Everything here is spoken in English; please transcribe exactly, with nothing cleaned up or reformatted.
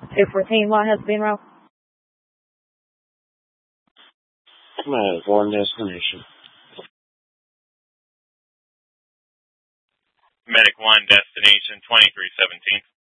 two fourteen, what has been wrong? Medic one destination. Medic one destination twenty-three seventeen.